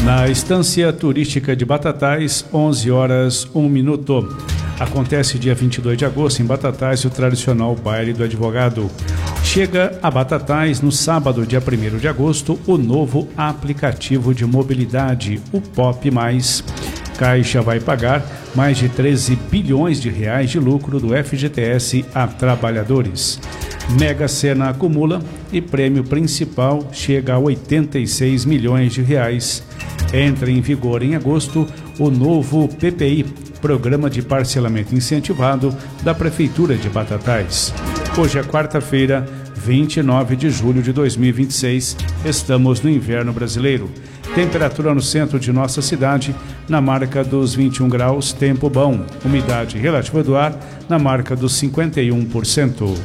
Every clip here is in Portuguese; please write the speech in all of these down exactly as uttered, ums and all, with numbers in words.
Na estância turística de Batatais, onze horas, um minuto. Acontece dia vinte e dois de agosto em Batatais o tradicional baile do advogado. Chega a Batatais no sábado, dia primeiro de agosto, o novo aplicativo de mobilidade, o Pop Mais. Caixa vai pagar mais de treze bilhões de reais de lucro do F G T S a trabalhadores. Mega Sena acumula e prêmio principal chega a oitenta e seis milhões de reais. Entra em vigor em agosto o novo P P I, Programa de Parcelamento Incentivado da Prefeitura de Batatais. Hoje é quarta-feira, vinte e nove de julho de dois mil e vinte e seis. Estamos no inverno brasileiro. Temperatura no centro de nossa cidade na marca dos vinte e um graus, tempo bom. Umidade relativa do ar na marca dos cinquenta e um por cento.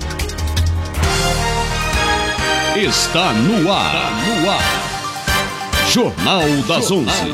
Está no ar, no ar. Jornal das onze.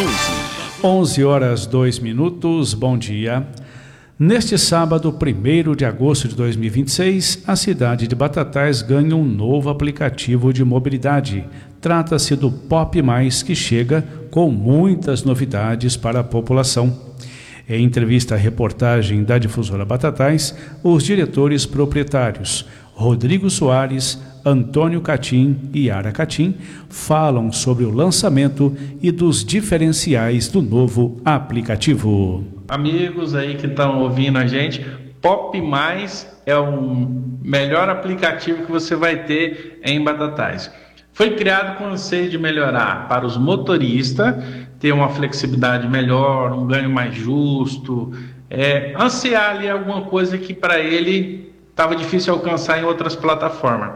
onze horas, dois minutos, bom dia. Neste sábado, primeiro de agosto de dois mil e vinte e seis, a cidade de Batatais ganha um novo aplicativo de mobilidade. Trata-se do Pop Mais, que chega com muitas novidades para a população. Em entrevista à reportagem da difusora Batatais, os diretores proprietários Rodrigo Soares, Antônio Catim e Yara Catim falam sobre o lançamento e dos diferenciais do novo aplicativo. Amigos aí que estão ouvindo a gente, Pop Mais é o melhor aplicativo que você vai ter em Batatais. Foi criado com o anseio de melhorar para os motoristas, ter uma flexibilidade melhor, um ganho mais justo, é, ansiar ali alguma coisa que para ele estava difícil alcançar em outras plataformas.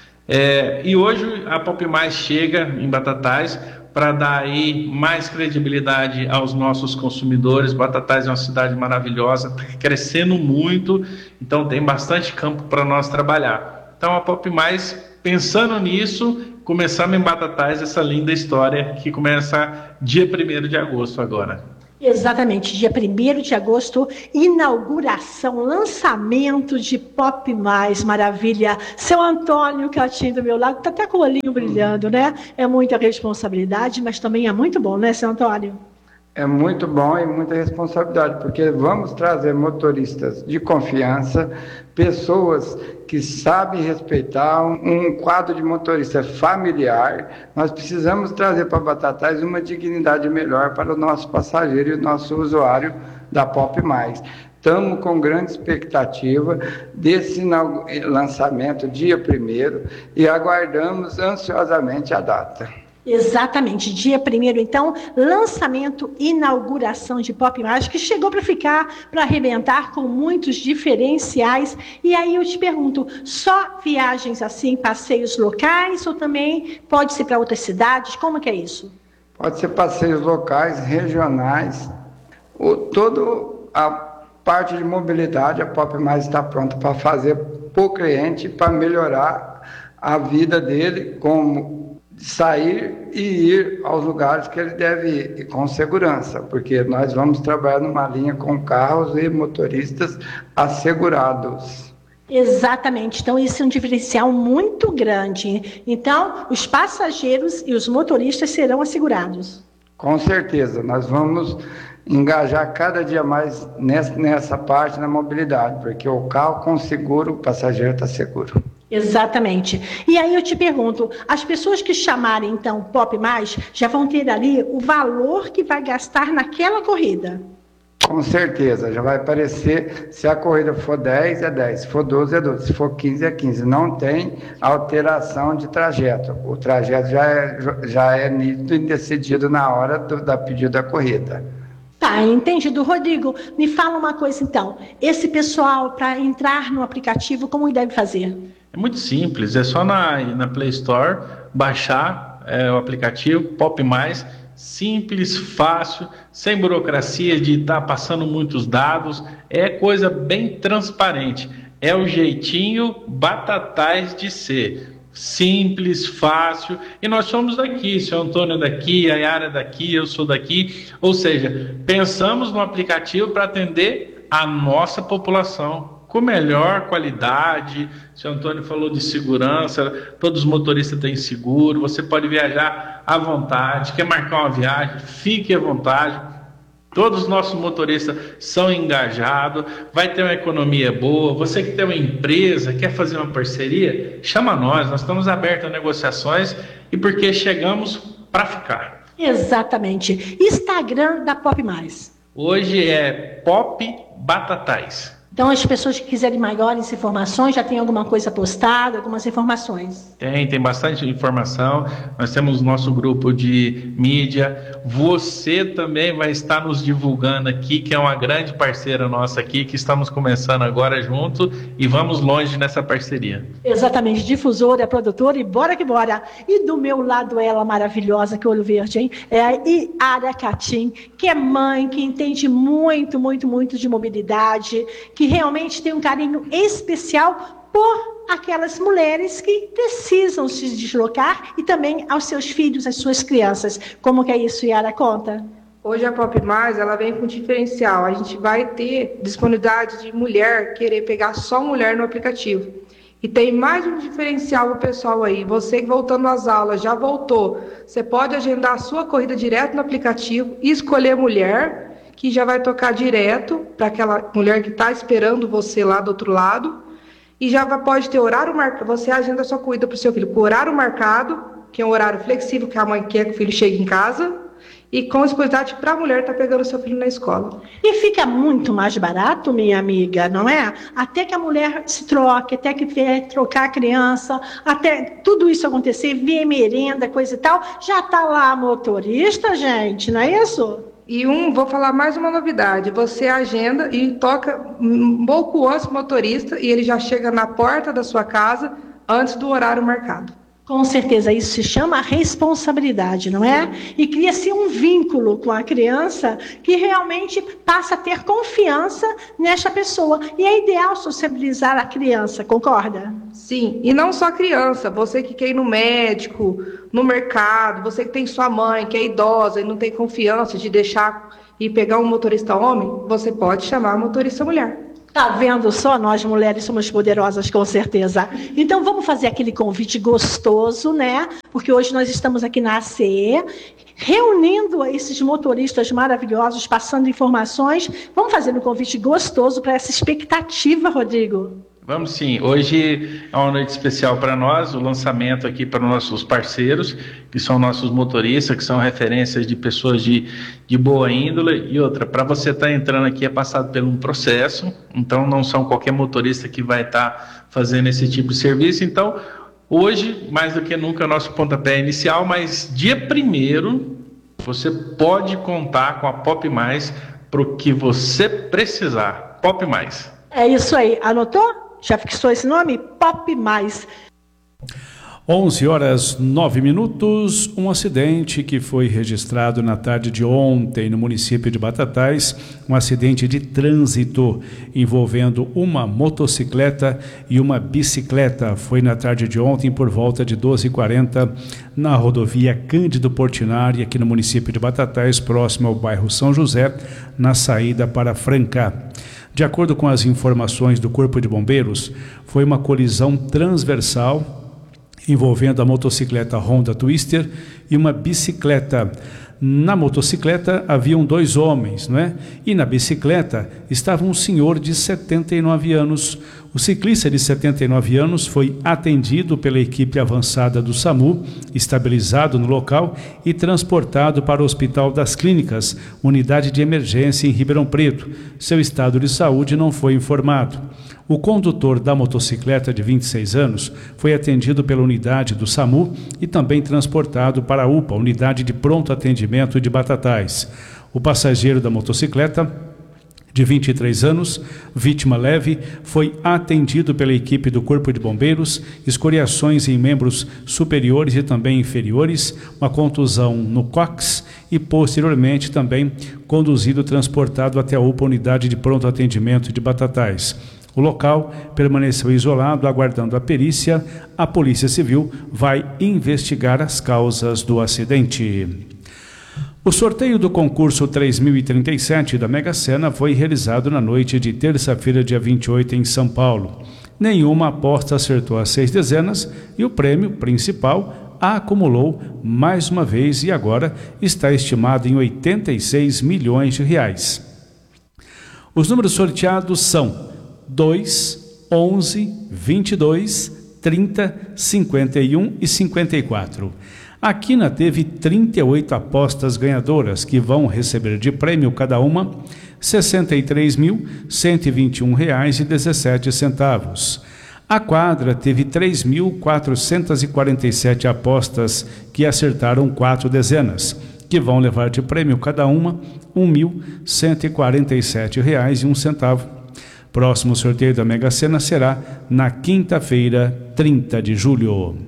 É, e hoje a Pop Mais chega em Batatais para dar aí mais credibilidade aos nossos consumidores. Batatais é uma cidade maravilhosa, está crescendo muito, então tem bastante campo para nós trabalhar. Então a Pop Mais, pensando nisso, começamos em Batatais essa linda história que começa dia primeiro de agosto agora. Exatamente, dia primeiro de agosto, inauguração, lançamento de Pop Mais, maravilha. Seu Antônio Catim do meu lado, está até com o olhinho brilhando, né? É muita responsabilidade, mas também é muito bom, né, seu Antônio? É muito bom e muita responsabilidade, porque vamos trazer motoristas de confiança, pessoas que sabem respeitar um, um quadro de motorista familiar. Nós precisamos trazer para Batatais uma dignidade melhor para o nosso passageiro e o nosso usuário da Pop Mais. Estamos com grande expectativa desse lançamento dia primeiro e aguardamos ansiosamente a data. Exatamente, dia primeiro, então, lançamento, inauguração de Pop Mais, que chegou para ficar, para arrebentar com muitos diferenciais. E aí eu te pergunto, só viagens assim, passeios locais, ou também pode ser para outras cidades? Como que é isso? Pode ser passeios locais, regionais, o, toda a parte de mobilidade, a Pop Mais está pronta para fazer para o cliente, para melhorar a vida dele, como sair e ir aos lugares que ele deve ir com segurança, porque nós vamos trabalhar numa linha com carros e motoristas assegurados. Exatamente, então isso é um diferencial muito grande. Então, os passageiros e os motoristas serão assegurados. Com certeza, nós vamos engajar cada dia mais nessa, nessa parte da mobilidade, porque o carro com seguro, o passageiro está seguro. Exatamente. E aí eu te pergunto, as pessoas que chamarem então Pop Mais já vão ter ali o valor que vai gastar naquela corrida? Com certeza, já vai aparecer, se a corrida for dez, é dez, se for doze, é doze, se for quinze, é quinze. Não tem alteração de trajeto. O trajeto já é, já é nítido e decidido na hora do, da pedida da corrida. Tá, entendido. Rodrigo, me fala uma coisa então. Esse pessoal, para entrar no aplicativo, como deve fazer? É muito simples, é só na, na Play Store baixar é, o aplicativo Pop Mais, simples, fácil, sem burocracia de estar tá passando muitos dados, é coisa bem transparente, é o jeitinho Batatais de ser. Simples, fácil, e nós somos daqui, seu Antônio é daqui, a Yara é daqui, eu sou daqui, ou seja, pensamos no aplicativo para atender a nossa população. com melhor qualidade. O senhor Antônio falou de segurança, todos os motoristas têm seguro, você pode viajar à vontade, quer marcar uma viagem, fique à vontade. Todos os nossos motoristas são engajados, vai ter uma economia boa. Você que tem uma empresa, quer fazer uma parceria, chama nós, nós estamos abertos a negociações e porque chegamos para ficar. Exatamente. Instagram da Pop Mais. Hoje é Pop Batatais. Então, as pessoas que quiserem maiores informações, já tem alguma coisa postada, algumas informações? Tem, tem bastante informação. Nós temos nosso grupo de mídia. Você também vai estar nos divulgando aqui, que é uma grande parceira nossa aqui, que estamos começando agora junto e vamos longe nessa parceria. Exatamente, difusora, produtora e bora que bora. E do meu lado, ela maravilhosa, que olho verde, hein? É a Iara Catim, que é mãe, que entende muito, muito, muito de mobilidade, que realmente tem um carinho especial por aquelas mulheres que precisam se deslocar e também aos seus filhos, às suas crianças. Como que é isso, Iara? Conta. Hoje a Pop Mais, ela vem com diferencial. A gente vai ter disponibilidade de mulher querer pegar só mulher no aplicativo. E tem mais um diferencial para o pessoal aí. Você que voltando às aulas, já voltou. Você pode agendar a sua corrida direto no aplicativo e escolher mulher, que já vai tocar direto para aquela mulher que está esperando você lá do outro lado, e já vai, pode ter horário marcado, você agenda a sua corrida para o seu filho com horário marcado, que é um horário flexível, que a mãe quer que o filho chegue em casa, e com disponibilidade para a mulher estar tá pegando o seu filho na escola. E fica muito mais barato, minha amiga, não é? Até que a mulher se troque, até que quer trocar a criança, até tudo isso acontecer, ver merenda, coisa e tal, já está lá a motorista, gente, não é isso? E um, vou falar mais uma novidade, você agenda e toca um pouco antes do motorista e ele já chega na porta da sua casa antes do horário marcado. Com certeza, isso se chama responsabilidade, não é? E cria-se um vínculo com a criança que realmente passa a ter confiança nesta pessoa. E é ideal sociabilizar a criança, concorda? Sim, e não só a criança, você que quer ir no médico, no mercado, você que tem sua mãe, que é idosa e não tem confiança de deixar e pegar um motorista homem, você pode chamar a motorista mulher. Tá vendo só? Nós mulheres somos poderosas, com certeza. Então vamos fazer aquele convite gostoso, né? Porque hoje nós estamos aqui na A C E, reunindo esses motoristas maravilhosos, passando informações. Vamos fazer um convite gostoso para essa expectativa, Rodrigo. Vamos sim, hoje é uma noite especial para nós, o lançamento aqui para os nossos parceiros, que são nossos motoristas, que são referências de pessoas de, de boa índole, e outra, para você estar tá entrando aqui é passado por um processo, então não são qualquer motorista que vai estar tá fazendo esse tipo de serviço, então hoje, mais do que nunca, é nosso pontapé inicial, mas dia primeiro você pode contar com a Pop Mais para o que você precisar, Pop Mais. É isso aí, anotou? Já fixou esse nome? Pop Mais. onze horas nove minutos, um acidente que foi registrado na tarde de ontem no município de Batatais, um acidente de trânsito envolvendo uma motocicleta e uma bicicleta. Foi na tarde de ontem por volta de doze e quarenta na rodovia Cândido Portinari, aqui no município de Batatais, próximo ao bairro São José, na saída para Franca. De acordo com as informações do Corpo de Bombeiros, foi uma colisão transversal envolvendo a motocicleta Honda Twister e uma bicicleta. Na motocicleta haviam dois homens, não é? E na bicicleta estava um senhor de setenta e nove anos. O ciclista de setenta e nove anos foi atendido pela equipe avançada do SAMU, estabilizado no local e transportado para o Hospital das Clínicas, unidade de emergência em Ribeirão Preto. Seu estado de saúde não foi informado. O condutor da motocicleta, de vinte e seis anos, foi atendido pela unidade do SAMU e também transportado para a U P A, unidade de pronto atendimento de Batatais. O passageiro da motocicleta, de vinte e três anos, vítima leve, foi atendido pela equipe do Corpo de Bombeiros, escoriações em membros superiores e também inferiores, uma contusão no cóccix e posteriormente também conduzido transportado até a U P A, unidade de pronto atendimento de Batatais. O local permaneceu isolado, aguardando a perícia. A Polícia Civil vai investigar as causas do acidente. O sorteio do concurso três mil e trinta e sete da Mega Sena foi realizado na noite de terça-feira, dia vinte e oito, em São Paulo. Nenhuma aposta acertou as seis dezenas e o prêmio principal a acumulou mais uma vez e agora está estimado em oitenta e seis milhões de reais. Os números sorteados são dois, onze, vinte e dois, trinta, cinquenta e um e cinquenta e quatro. A Quina teve trinta e oito apostas ganhadoras que vão receber de prêmio cada uma sessenta e três mil, cento e vinte e um reais e dezessete centavos. A Quadra teve três mil, quatrocentas e quarenta e sete apostas que acertaram quatro dezenas, que vão levar de prêmio cada uma um mil, cento e quarenta e sete reais e um centavo. Próximo sorteio da Mega Sena será na quinta-feira, trinta de julho.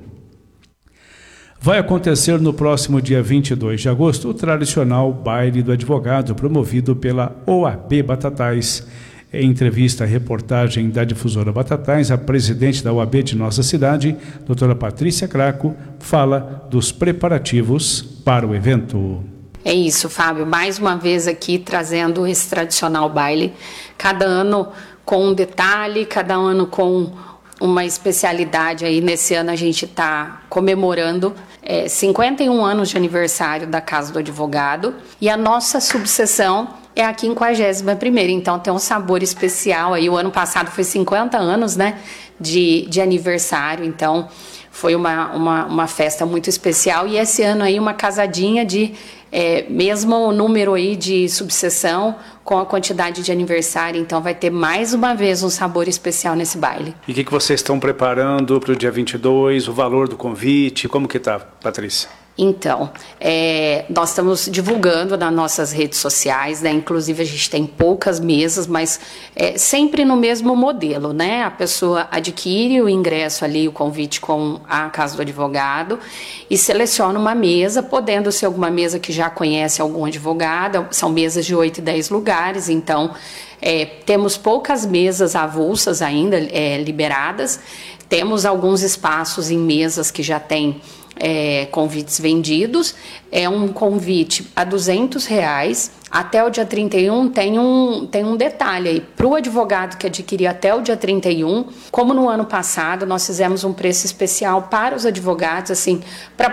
Vai acontecer no próximo dia vinte e dois de agosto o tradicional Baile do Advogado, promovido pela O A B Batatais. Em entrevista à reportagem da difusora Batatais, a presidente da O A B de nossa cidade, doutora Patrícia Craco, fala dos preparativos para o evento. É isso, Fábio. Mais uma vez aqui trazendo esse tradicional baile, cada ano com um detalhe, cada ano com uma especialidade aí. Nesse ano a gente está comemorando é, cinquenta e um anos de aniversário da Casa do Advogado e a nossa subseção é a quinquagésima primeira, então tem um sabor especial aí. O ano passado foi cinquenta anos, né, de, de aniversário, então foi uma, uma, uma festa muito especial e esse ano aí uma casadinha de é, mesmo número aí de subseção com a quantidade de aniversário, então vai ter mais uma vez um sabor especial nesse baile. E o que, que vocês estão preparando para o dia vinte e dois, o valor do convite, como que tá, Patrícia? Então, é, nós estamos divulgando nas nossas redes sociais, né? Inclusive a gente tem poucas mesas, mas é, sempre no mesmo modelo, né? A pessoa adquire o ingresso ali, o convite com a Casa do Advogado e seleciona uma mesa, podendo ser alguma mesa que já conhece algum advogado, são mesas de oito e dez lugares, então é, temos poucas mesas avulsas ainda é, liberadas, temos alguns espaços em mesas que já tem É, convites vendidos, é um convite a duzentos reais, até o dia trinta e um tem um, tem um detalhe aí, para o advogado que adquirir até o dia trinta e um, como no ano passado nós fizemos um preço especial para os advogados, assim, para